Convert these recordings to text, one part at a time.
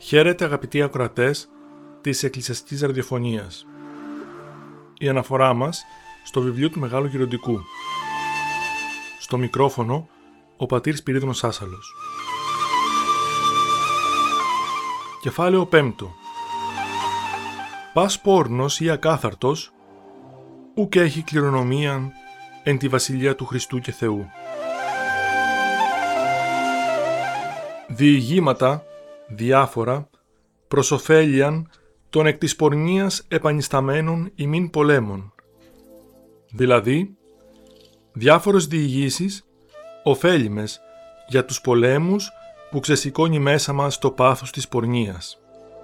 Χαίρετε αγαπητοί ακροατές της Εκκλησιαστικής Ραδιοφωνίας. Η αναφορά μας στο βιβλίο του Μεγάλου Γεροντικού. Στο μικρόφωνο ο πατήρ Σπυρίδωνος Άσαλος. Κεφάλαιο 5. Πας πόρνος ή ακάθαρτος, ουκ έχει κληρονομίαν εν τη βασιλεία του Χριστού και Θεού. Διηγήματα διάφορα προς ωφέλιαν των εκ της πορνείας επανισταμένων ημίν πολέμων. Δηλαδή, διάφορες διηγήσεις ωφέλιμες για τους πολέμους που ξεσηκώνει μέσα μας το πάθος της πορνείας.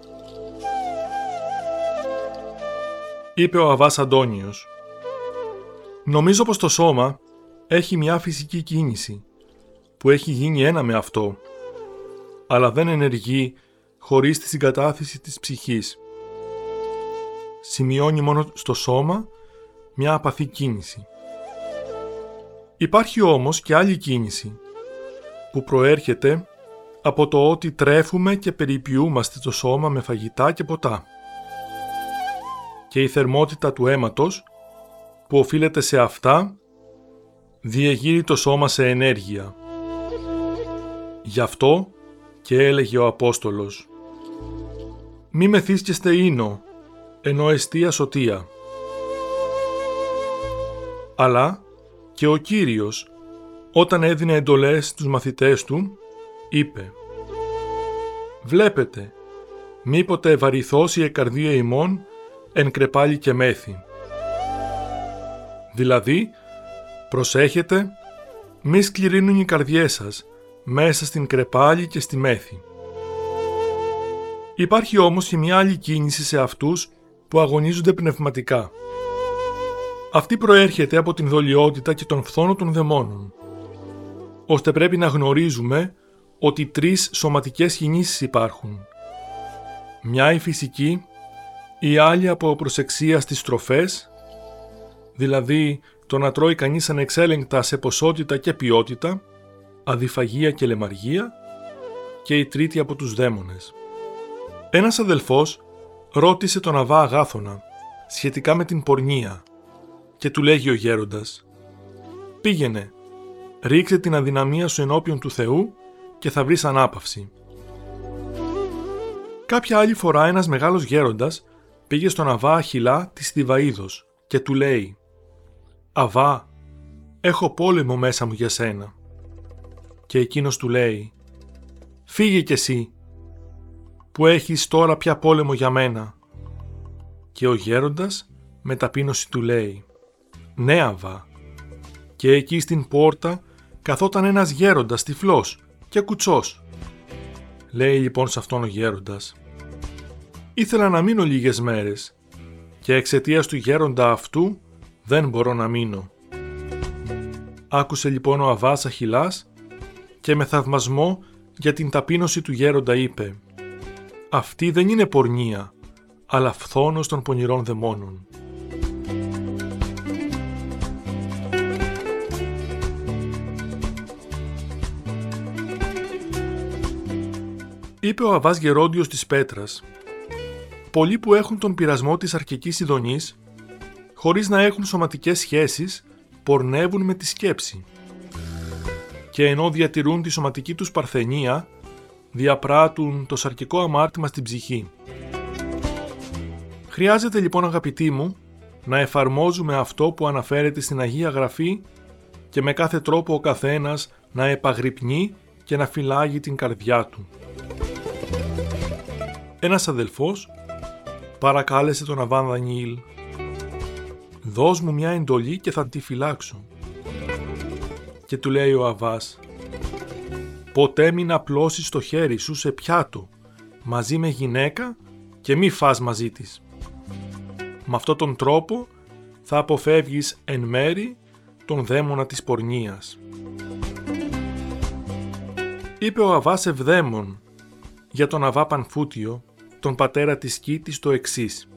Είπε ο Αββάς Αντώνιος: «Νομίζω πως το σώμα έχει μια φυσική κίνηση που έχει γίνει ένα με αυτό, αλλά δεν ενεργεί χωρίς τη συγκατάθεση της ψυχής. Σημειώνει μόνο στο σώμα μια απαθή κίνηση. Υπάρχει όμως και άλλη κίνηση που προέρχεται από το ότι τρέφουμε και περιποιούμαστε το σώμα με φαγητά και ποτά. Και η θερμότητα του αίματος που οφείλεται σε αυτά διεγείρει το σώμα σε ενέργεια. Γι' αυτό και έλεγε ο Απόστολος: «Μη μεθύσκεστε ίνο, ενώ εστία σωτία». Αλλά και ο Κύριος, όταν έδινε εντολές στους μαθητές του, είπε: «Βλέπετε, μήποτε ευαρυθώσει η καρδία ημών εν κρεπάλι και μέθη». Δηλαδή, προσέχετε, μη σκληρύνουν οι καρδιές σας μέσα στην κρεπάλι και στη μέθη. Υπάρχει όμως και μια άλλη κίνηση σε αυτούς που αγωνίζονται πνευματικά. Αυτή προέρχεται από την δολιότητα και τον φθόνο των δαιμόνων, ώστε πρέπει να γνωρίζουμε ότι 3 σωματικές κινήσεις υπάρχουν. Μια η φυσική, η άλλη από προσεξία στις τροφές, δηλαδή το να τρώει κανείς ανεξέλεγκτα σε ποσότητα και ποιότητα, αδιφαγία και λαιμαργία, και η τρίτη από τους δαίμονες. Ένας αδελφός ρώτησε τον Αββά Αγάθωνα σχετικά με την πορνεία και του λέγει ο γέροντας: «Πήγαινε, ρίξε την αδυναμία σου ενώπιον του Θεού και θα βρεις ανάπαυση». Κάποια άλλη φορά ένας μεγάλος γέροντας πήγε στον Αββά Αχιλά της Θηβαΐδος και του λέει: «Αββά, έχω πόλεμο μέσα μου για σένα». Και εκείνος του λέει: «Φύγε κι εσύ, που έχεις τώρα πια πόλεμο για μένα». Και ο γέροντας με ταπείνωση του λέει: «Ναι, Αββά». Και εκεί στην πόρτα καθόταν ένας γέροντας τυφλός και κουτσός. Λέει λοιπόν σε αυτόν ο γέροντας: «Ήθελα να μείνω λίγες μέρες και εξαιτίας του γέροντα αυτού δεν μπορώ να μείνω». Άκουσε λοιπόν ο Αββάς Αχιλάς και με θαυμασμό για την ταπείνωση του γέροντα είπε: «Αυτή δεν είναι πορνεία, αλλά φθόνος των πονηρών δαιμόνων». Είπε ο Αββάς Γερόντιος της Πέτρας: «Πολλοί που έχουν τον πειρασμό της αρκικής ειδονής, χωρίς να έχουν σωματικές σχέσεις, πορνεύουν με τη σκέψη. Και ενώ διατηρούν τη σωματική τους παρθενία, διαπράττουν το σαρκικό αμάρτημα στην ψυχή». Χρειάζεται λοιπόν, αγαπητοί μου, να εφαρμόζουμε αυτό που αναφέρεται στην Αγία Γραφή και με κάθε τρόπο ο καθένας να επαγρυπνεί και να φυλάγει την καρδιά του. Ένας αδελφός παρακάλεσε τον Αββά Δανιήλ: «Δώσ' μου μια εντολή και θα τη φυλάξω». Και του λέει ο Αββάς: «Ποτέ μην απλώσεις το χέρι σου σε πιάτο μαζί με γυναίκα και μη φας μαζί της. Με αυτόν τον τρόπο θα αποφεύγεις εν μέρη τον δαίμονα της πορνείας». Είπε ο Αββάς Ευδαίμων για τον Αββά Πανφούτιο, τον πατέρα της Κίτης, το εξής: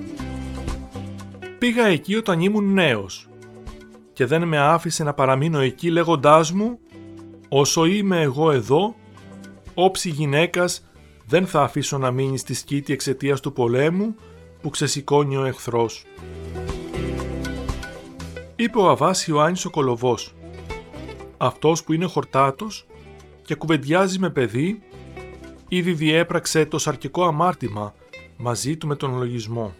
«Πήγα εκεί όταν ήμουν νέος και δεν με άφησε να παραμείνω εκεί λέγοντάς μου: όσο είμαι εγώ εδώ, όψη γυναίκας δεν θα αφήσω να μείνει στη σκήτη εξαιτίας του πολέμου που ξεσηκώνει ο εχθρός. Είπε ο Αββάς Ιωάννης ο Κολοβός, αυτός που είναι χορτάτος και κουβεντιάζει με παιδί, ήδη διέπραξε το σαρκικό αμάρτημα μαζί του με τον λογισμό.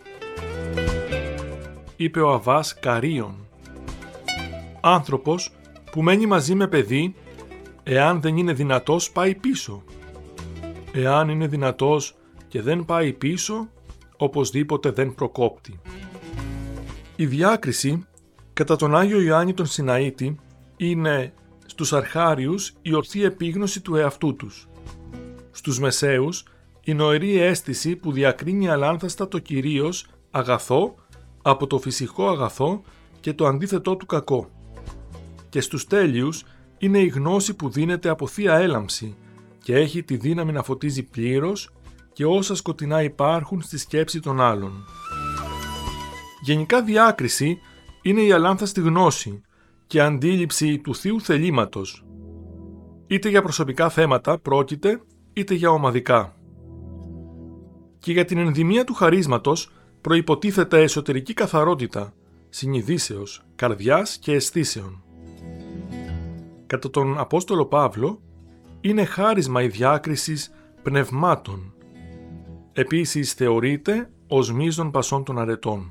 Είπε ο Αββάς Καρίων, άνθρωπος που μένει μαζί με παιδί, εάν δεν είναι δυνατός πάει πίσω. Εάν είναι δυνατός και δεν πάει πίσω, οπωσδήποτε δεν προκόπτει. Η διάκριση κατά τον Άγιο Ιωάννη τον Σιναήτη είναι στους αρχάριους η ορθή επίγνωση του εαυτού τους. Στους μεσαίους η νοερή αίσθηση που διακρίνει αλάνθαστα το κυρίως αγαθό από το φυσικό αγαθό και το αντίθετό του κακό. Και στους τέλειους είναι η γνώση που δίνεται από θεία έλαμψη και έχει τη δύναμη να φωτίζει πλήρως και όσα σκοτεινά υπάρχουν στη σκέψη των άλλων. Γενικά διάκριση είναι η αλάνθαστη γνώση και αντίληψη του θείου θελήματος. Είτε για προσωπικά θέματα πρόκειται, είτε για ομαδικά. Και για την ενδυμία του χαρίσματος προϋποτίθεται εσωτερική καθαρότητα, συνειδήσεως, καρδιάς και αισθήσεων. Κατά τον Απόστολο Παύλο, είναι χάρισμα η διάκριση πνευμάτων. Επίσης θεωρείται ως μείζον πασών των αρετών.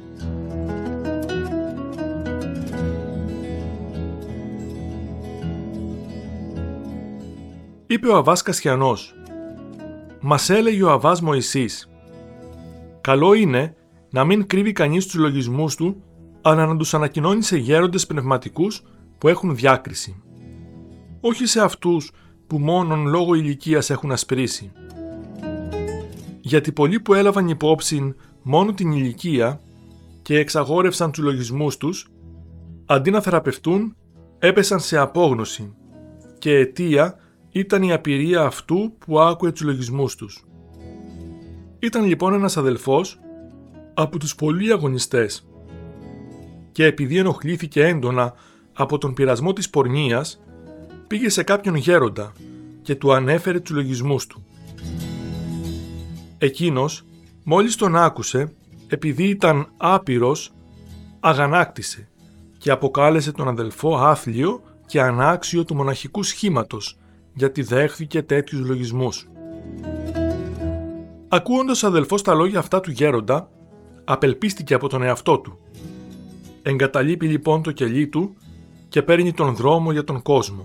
Είπε ο Αββάς Κασιανός, μας έλεγε ο Αββάς Μωυσής, καλό είναι να μην κρύβει κανείς τους λογισμούς του, αλλά να τους ανακοινώνει σε γέροντες πνευματικούς που έχουν διάκριση. Όχι σε αυτούς που μόνον λόγω ηλικίας έχουν ασπρίσει. Γιατί πολλοί που έλαβαν υπόψη μόνο την ηλικία και εξαγόρευσαν τους λογισμούς τους, αντί να θεραπευτούν, έπεσαν σε απόγνωση και αιτία ήταν η απειρία αυτού που άκουε τους λογισμούς τους. Ήταν λοιπόν ένας αδελφός από τους πολλοί αγωνιστές και επειδή ενοχλήθηκε έντονα από τον πειρασμό της πορνείας, πήγε σε κάποιον γέροντα και του ανέφερε τους λογισμούς του. Εκείνος, μόλις τον άκουσε, επειδή ήταν άπειρος, αγανάκτησε και αποκάλεσε τον αδελφό άθλιο και ανάξιο του μοναχικού σχήματος, γιατί δέχθηκε τέτοιους λογισμούς. Ακούοντας ο αδελφός τα λόγια αυτά του γέροντα, απελπίστηκε από τον εαυτό του. Εγκαταλείπει λοιπόν το κελί του και παίρνει τον δρόμο για τον κόσμο.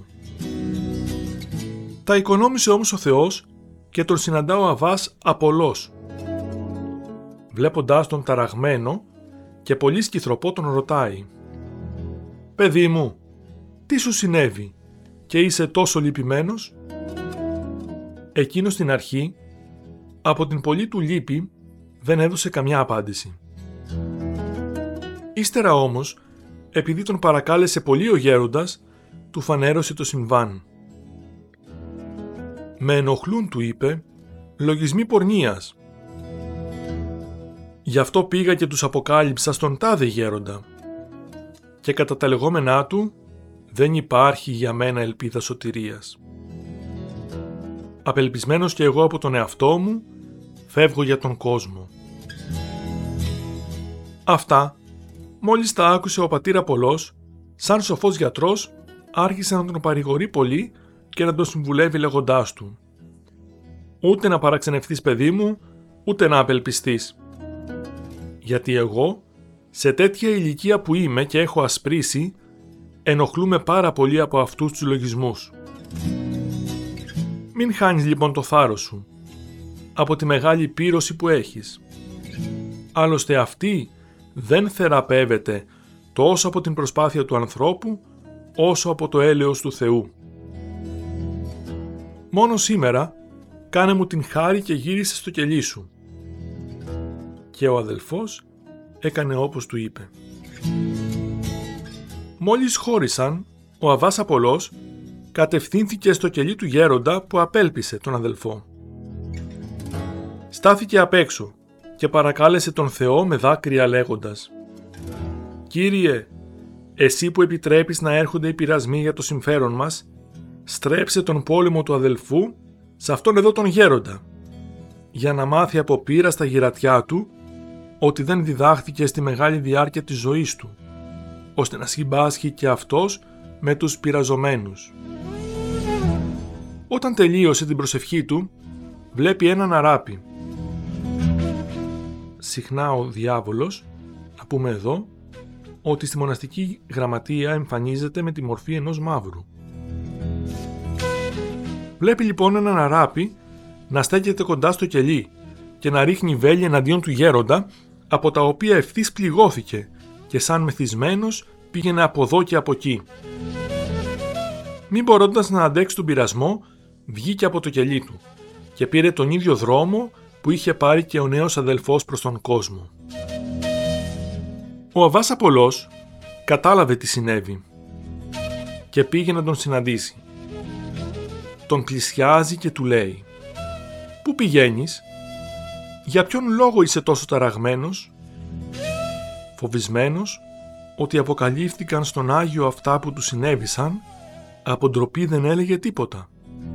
Τα οικονόμησε όμως ο Θεός και τον συναντά ο Αββάς Απολός. Βλέποντάς τον ταραγμένο και πολύ σκυθροπό τον ρωτάει, «Παιδί μου, τι σου συνέβη και είσαι τόσο λυπημένος?» Εκείνος στην αρχή, από την πολλή του λύπη, δεν έδωσε καμιά απάντηση. Ύστερα όμως, επειδή τον παρακάλεσε πολύ ο γέροντας, του φανέρωσε το συμβάν. «Με ενοχλούν», του είπε, «λογισμοί πορνείας. Γι' αυτό πήγα και τους αποκάλυψα στον τάδε γέροντα. Και κατά τα λεγόμενά του, δεν υπάρχει για μένα ελπίδα σωτηρίας. Απελπισμένος και εγώ από τον εαυτό μου, φεύγω για τον κόσμο». Αυτά, μόλις τα άκουσε ο πατήρ Απολός, σαν σοφός γιατρός, άρχισε να τον παρηγορεί πολύ και να τον συμβουλεύει λέγοντάς του, «Ούτε να παραξενευτείς, παιδί μου, ούτε να απελπιστείς. Γιατί εγώ, σε τέτοια ηλικία που είμαι και έχω ασπρίσει, ενοχλούμε πάρα πολύ από αυτούς τους λογισμούς. Μην χάνεις λοιπόν το θάρρος σου από τη μεγάλη πύρωση που έχεις. Άλλωστε αυτή δεν θεραπεύεται τόσο από την προσπάθεια του ανθρώπου, όσο από το έλεος του Θεού. Μόνο σήμερα κάνε μου την χάρη και γύρισε στο κελί σου». Και ο αδελφός έκανε όπως του είπε. Μόλις χώρισαν, ο Αββάς Απολός κατευθύνθηκε στο κελί του γέροντα που απέλπισε τον αδελφό. Στάθηκε απ' έξω και παρακάλεσε τον Θεό με δάκρυα λέγοντας, «Κύριε, εσύ που επιτρέπεις να έρχονται οι πειρασμοί για το συμφέρον μας, στρέψε τον πόλεμο του αδελφού σε αυτόν εδώ τον γέροντα για να μάθει από πείρα στα γυρατιά του ότι δεν διδάχθηκε στη μεγάλη διάρκεια της ζωής του, ώστε να συμπάσχει και αυτός με τους πειραζομένους. Όταν τελείωσε την προσευχή του, βλέπει έναν αράπη. Συχνά ο διάβολος, να πούμε εδώ, ότι στη μοναστική γραμματεία εμφανίζεται με τη μορφή ενός μαύρου. Βλέπει λοιπόν έναν αράπη να στέκεται κοντά στο κελί και να ρίχνει βέλη εναντίον του γέροντα, από τα οποία ευθύς πληγώθηκε και σαν μεθυσμένος πήγαινε από εδώ και από εκεί. Μη μπορώντας να αντέξει τον πειρασμό, βγήκε από το κελί του και πήρε τον ίδιο δρόμο που είχε πάρει και ο νέος αδελφός προς τον κόσμο. Ο Αββάς Απολός κατάλαβε τι συνέβη και πήγε να τον συναντήσει. Τον πλησιάζει και του λέει: «Πού πηγαίνεις? Για ποιον λόγο είσαι τόσο ταραγμένος?» Φοβισμένος ότι αποκαλύφθηκαν στον Άγιο αυτά που του συνέβησαν, από ντροπή δεν έλεγε τίποτα.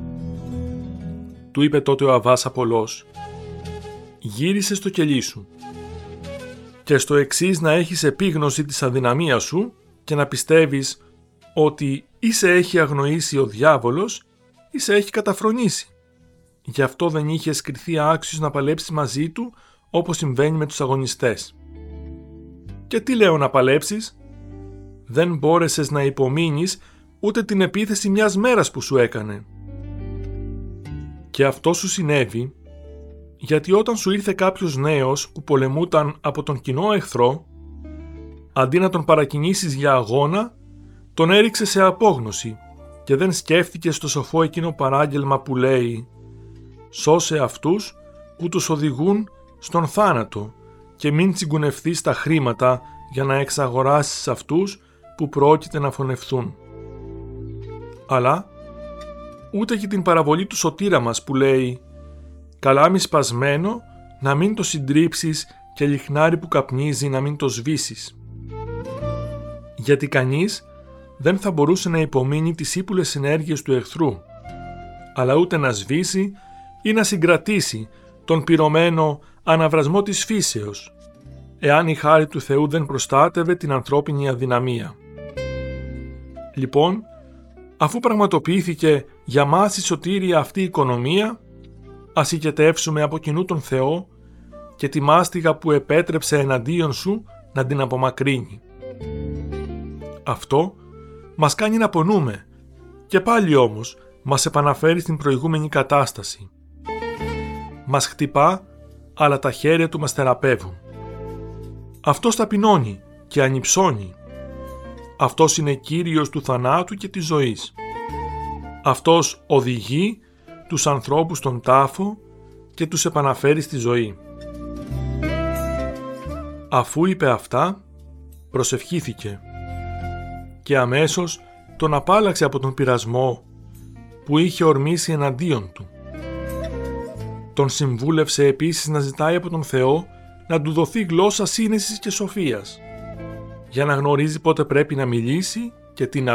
Του είπε τότε ο Αββάς Απολός: «Γύρισε στο κελί σου και στο εξής να έχεις επίγνωση της αδυναμίας σου και να πιστεύεις ότι ή σε έχει αγνοήσει ο διάβολος ή σε έχει καταφρονήσει. Γι' αυτό δεν είχες κριθεί άξιος να παλέψεις μαζί του όπως συμβαίνει με τους αγωνιστές. Και τι λέω να παλέψεις? Δεν μπόρεσες να υπομείνεις ούτε την επίθεση μιας μέρας που σου έκανε. Και αυτό σου συνέβη γιατί όταν σου ήρθε κάποιος νέος που πολεμούταν από τον κοινό εχθρό, αντί να τον παρακινήσεις για αγώνα, τον έριξε σε απόγνωση και δεν σκέφτηκες το σοφό εκείνο παράγγελμα που λέει: «Σώσε αυτούς που τους οδηγούν στον θάνατο και μην τσιγκουνευθείς τα χρήματα για να εξαγοράσεις αυτούς που πρόκειται να φωνευθούν». Αλλά ούτε και την παραβολή του σωτήρα μας που λέει: «Καλάμι σπασμένο να μην το συντρίψεις και λιχνάρι που καπνίζει να μην το σβήσεις». Γιατί κανείς δεν θα μπορούσε να υπομείνει τις ύπουλες ενέργειες του εχθρού, αλλά ούτε να σβήσει ή να συγκρατήσει τον πυρωμένο αναβρασμό της φύσεως, εάν η χάρη του Θεού δεν προστάτευε την ανθρώπινη αδυναμία. Λοιπόν, αφού πραγματοποιήθηκε για μας η σωτήρια αυτή η οικονομία, ας οικετεύσουμε από κοινού τον Θεό και τη μάστιγα που επέτρεψε εναντίον σου να την απομακρύνει. Αυτό μας κάνει να πονούμε και πάλι όμως μας επαναφέρει στην προηγούμενη κατάσταση. Μας χτυπά, αλλά τα χέρια του μας θεραπεύουν. Αυτός ταπεινώνει και ανυψώνει. Αυτός είναι Κύριος του θανάτου και της ζωής. Αυτός οδηγεί τους ανθρώπους στον τάφο και τους επαναφέρει στη ζωή. Αφού είπε αυτά, προσευχήθηκε και αμέσως τον απάλλαξε από τον πειρασμό που είχε ορμήσει εναντίον του. Τον συμβούλευσε επίσης να ζητάει από τον Θεό να του δοθεί γλώσσα σύνεσης και σοφίας, για να γνωρίζει πότε πρέπει να μιλήσει και τι να